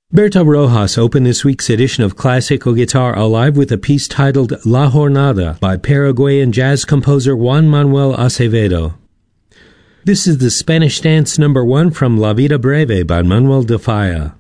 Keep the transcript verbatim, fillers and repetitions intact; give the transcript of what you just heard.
Berta Rojas opened this week's edition of Classical Guitar Alive with a piece titled La Jornada by Paraguayan jazz composer Juan Manuel Acevedo. This is the Spanish dance number one from La Vida Breve by Manuel de Falla.